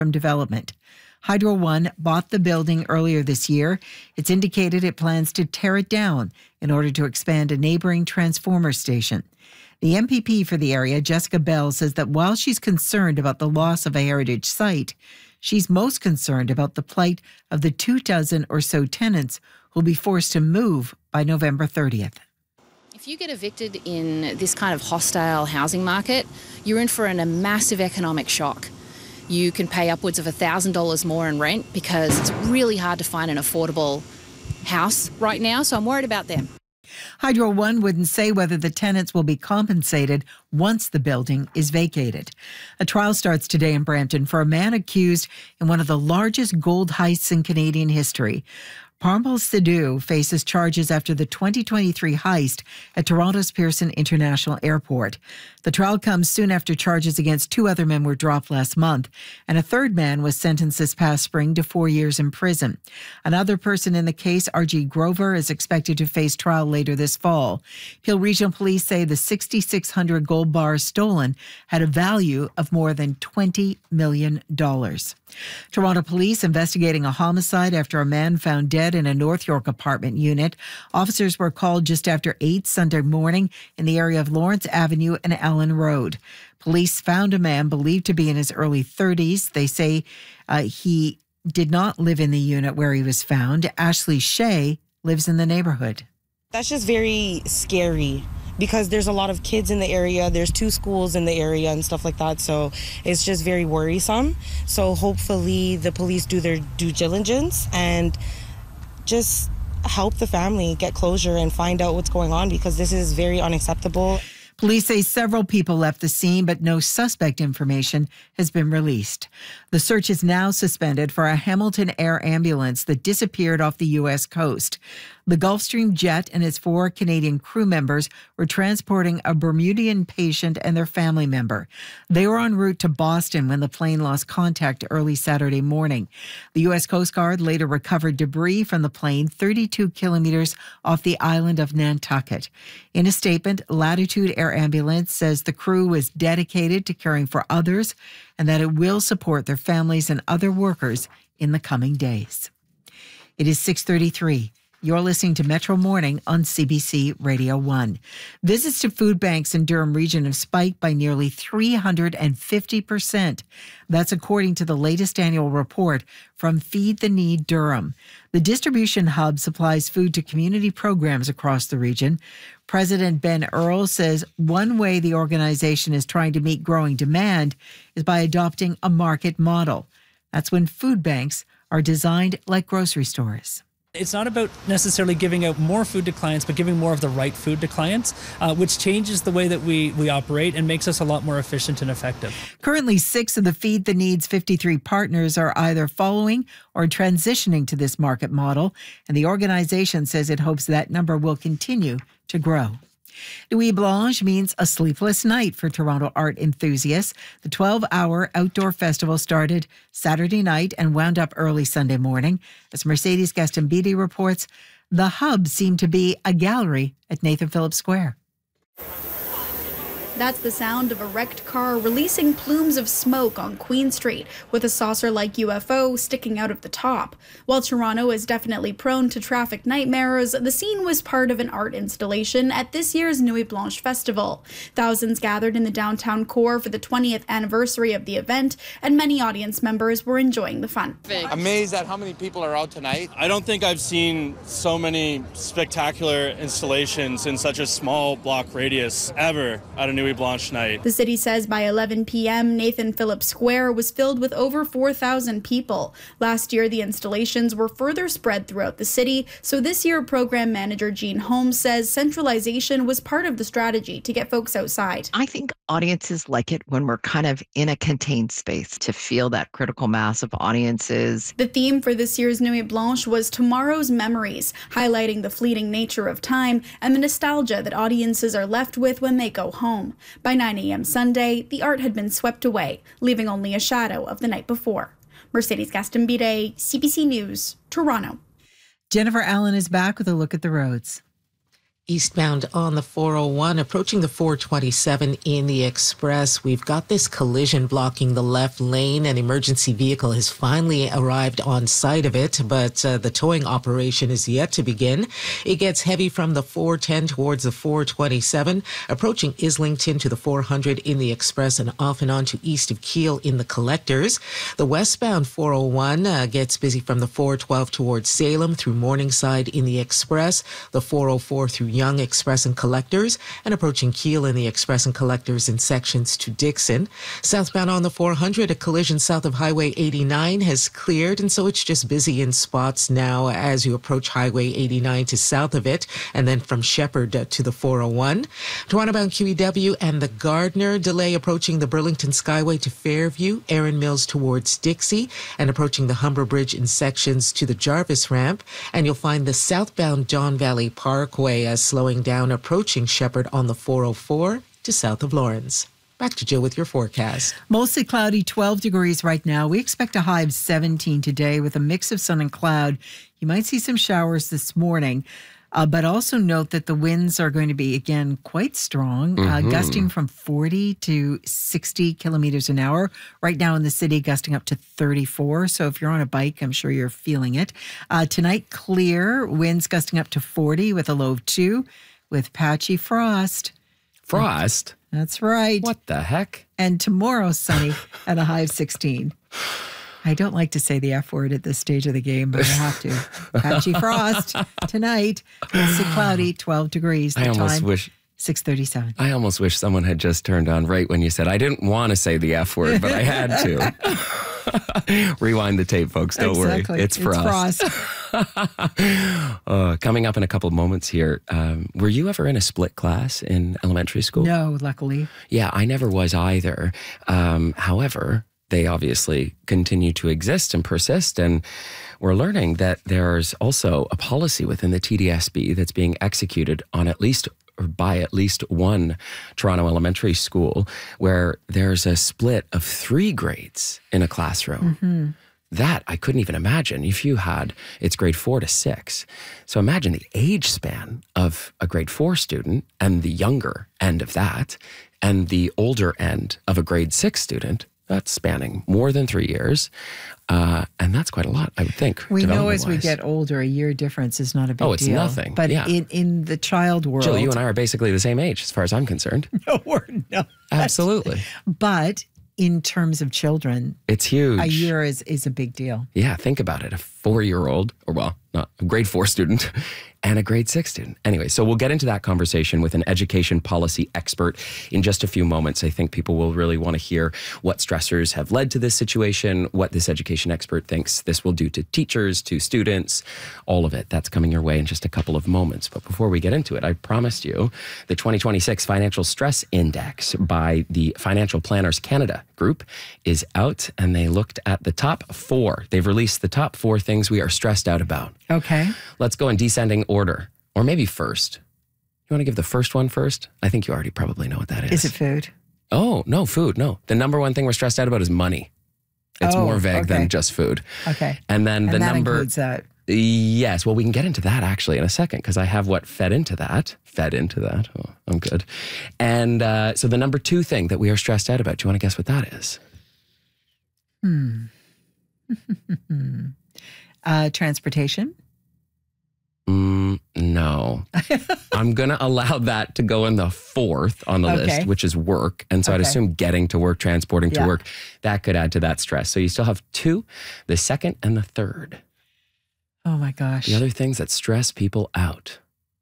development. Hydro One bought the building earlier this year. It's indicated it plans to tear it down in order to expand a neighboring transformer station. The MPP for the area, Jessica Bell, says that while she's concerned about the loss of a heritage site, she's most concerned about the plight of the 24 or so tenants who'll be forced to move by November 30th. If you get evicted in this kind of hostile housing market, you're in for a massive economic shock. You can pay upwards of $1,000 more in rent because it's really hard to find an affordable house right now, so I'm worried about them. Hydro One wouldn't say whether the tenants will be compensated once the building is vacated. A trial starts today in Brampton for a man accused in one of the largest gold heists in Canadian history. Parmal Sidhu faces charges after the 2023 heist at Toronto's Pearson International Airport. The trial comes soon after charges against 2 other men were dropped last month, and a third man was sentenced this past spring to 4 years in prison. Another person in the case, R.G. Grover, is expected to face trial later this fall. Peel Regional Police say the 6,600 gold bars stolen had a value of more than $20 million. Toronto police investigating a homicide after a man found dead in a North York apartment unit. Officers were called just after 8 Sunday morning in the area of Lawrence Avenue and Allen Road. Police found a man believed to be in his early 30s. They say he did not live in the unit where he was found. Ashley Shea lives in the neighborhood. That's just very scary, because there's a lot of kids in the area. There's 2 schools in the area and stuff like that. So it's just very worrisome. So hopefully the police do their due diligence and just help the family get closure and find out what's going on, because this is very unacceptable. Police say several people left the scene, but no suspect information has been released. The search is now suspended for a Hamilton Air ambulance that disappeared off the U.S. coast. The Gulfstream jet and its 4 Canadian crew members were transporting a Bermudian patient and their family member. They were en route to Boston when the plane lost contact early Saturday morning. The U.S. Coast Guard later recovered debris from the plane 32 kilometers off the island of Nantucket. In a statement, Latitude Air Ambulance says the crew was dedicated to caring for others and that it will support their families and other workers in the coming days. It is 6:33. You're listening to Metro Morning on CBC Radio 1. Visits to food banks in Durham Region have spiked by nearly 350%. That's according to the latest annual report from Feed the Need Durham. The distribution hub supplies food to community programs across the region. President Ben Earl says one way the organization is trying to meet growing demand is by adopting a market model. That's when food banks are designed like grocery stores. It's not about necessarily giving out more food to clients, but giving more of the right food to clients, which changes the way that we operate and makes us a lot more efficient and effective. Currently, 6 of the Feed the Needs 53 partners are either following or transitioning to this market model, and the organization says it hopes that number will continue to grow. Nuit Blanche means a sleepless night for Toronto art enthusiasts. The 12-hour outdoor festival started Saturday night and wound up early Sunday morning. As Mercedes Gastambide reports, the hub seemed to be a gallery at Nathan Phillips Square. That's the sound of a wrecked car releasing plumes of smoke on Queen Street with a saucer-like UFO sticking out of the top. While Toronto is definitely prone to traffic nightmares, the scene was part of an art installation at this year's Nuit Blanche Festival. Thousands gathered in the downtown core for the 20th anniversary of the event, and many audience members were enjoying the fun. Amazed at how many people are out tonight. I don't think I've seen so many spectacular installations in such a small block radius ever at a Nuit Blanche night. The city says by 11 p.m., Nathan Phillips Square was filled with over 4,000 people. Last year, the installations were further spread throughout the city, so this year, program manager Jean Holmes says centralization was part of the strategy to get folks outside. I think audiences like it when we're kind of in a contained space to feel that critical mass of audiences. The theme for this year's Nuit Blanche was Tomorrow's Memories, highlighting the fleeting nature of time and the nostalgia that audiences are left with when they go home. By 9 a.m. Sunday, the art had been swept away, leaving only a shadow of the night before. Mercedes Gastambide, CBC News, Toronto. Jennifer Allen is back with a look at the roads. Eastbound on the 401, approaching the 427 in the express. We've got this collision blocking the left lane. An emergency vehicle has finally arrived on site of it, but the towing operation is yet to begin. It gets heavy from the 410 towards the 427, approaching Islington to the 400 in the express and off and on to east of Keele in the collectors. The westbound 401 gets busy from the 412 towards Salem through Morningside in the express, the 404 through Young Express and Collectors, and approaching Keele in the Express and Collectors in sections to Dixon. Southbound on the 400, a collision south of Highway 89 has cleared, and so it's just busy in spots now as you approach Highway 89 to south of it, and then from Shepherd to the 401. Toronto-bound QEW and the Gardner, delay approaching the Burlington Skyway to Fairview, Erin Mills towards Dixie, and approaching the Humber Bridge in sections to the Jarvis ramp. And you'll find the southbound Don Valley Parkway as slowing down approaching Shepherd on the 404 to south of Lawrence. Back to Jill with your forecast. Mostly cloudy, 12 degrees right now. We expect a high of 17 today with a mix of sun and cloud. You might see some showers this morning. But also note that the winds are going to be, again, quite strong, gusting from 40 to 60 kilometers an hour. Right now in the city, gusting up to 34. So if you're on a bike, I'm sure you're feeling it. Tonight, clear, winds gusting up to 40 with a low of 2 with patchy frost. Frost? That's right. What the heck? And tomorrow, sunny at a high of 16. I don't like to say the F word at this stage of the game, but I have to. Patchy frost tonight. Mostly cloudy, 12 degrees. The time, 6:37. I almost wish someone had just turned on right when you said, I didn't want to say the F word, but I had to. Rewind the tape, folks. Don't worry. It's frost. Coming up in a couple of moments here, were you ever in a split class in elementary school? No, luckily. Yeah, I never was either. However, they obviously continue to exist and persist. And we're learning that there's also a policy within the TDSB that's being executed on by at least one Toronto elementary school where there's a split of 3 grades in a classroom. That I couldn't even imagine. If you had, it's grade 4 to 6. So imagine the age span of a grade 4 student and the younger end of that and the older end of a grade 6 student. That's spanning more than 3 years. And that's quite a lot, I would think. We know as we get older, a year difference is not a big deal. Oh, it's nothing. But in the child world. Jill, you and I are basically the same age as far as I'm concerned. No, we're not. Absolutely. But in terms of children, it's huge. A year is a big deal. Yeah, think about it. A 4-year-old, or well, not a grade 4 student, and a grade 6 student. Anyway, so we'll get into that conversation with an education policy expert in just a few moments. I think people will really want to hear what stressors have led to this situation, what this education expert thinks this will do to teachers, to students, all of it. That's coming your way in just a couple of moments. But before we get into it, I promised you the 2026 Financial Stress Index by the Financial Planners Canada group is out, and they looked at the top 4. They've released the top 4 things we are stressed out about. Okay. Let's go in descending order, or maybe first. You want to give the first one first? I think you already probably know what that is. Is it food? Oh, no, food. No. The number one thing we're stressed out about is money. It's more vague than just food. Okay. And then the that number. Includes that. Yes. Well, we can get into that actually in a second because I have what fed into that. Oh, I'm good. And so the number 2 thing that we are stressed out about, do you want to guess what that is? Transportation? No. I'm going to allow that to go in the 4th on the list, which is work. And so I'd assume getting to work, transporting to work, that could add to that stress. So you still have 2, the 2nd and the 3rd. Oh my gosh. The other things that stress people out.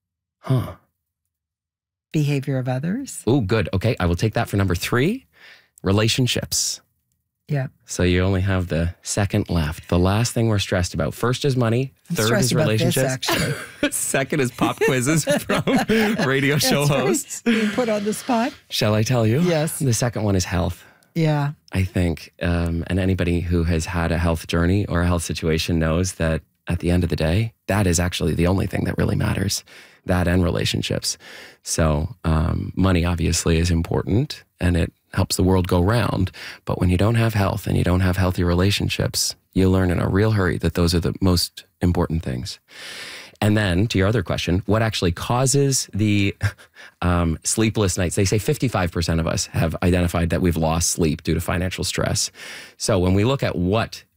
Behavior of others. Oh, good. Okay. I will take that for number 3, relationships. Yeah. So you only have the 2nd left. The last thing we're stressed about. First is money. 3rd is relationships. This, actually. 2nd is pop quizzes from radio show hosts. Being put on the spot. Shall I tell you? Yes. The 2nd one is health. Yeah. I think, and anybody who has had a health journey or a health situation knows that at the end of the day, that is actually the only thing that really matters. That and relationships. So money obviously is important and it helps the world go round. But when you don't have health and you don't have healthy relationships, you learn in a real hurry that those are the most important things. And then to your other question, what actually causes the sleepless nights? They say 55% of us have identified that we've lost sleep due to financial stress. So when we look at what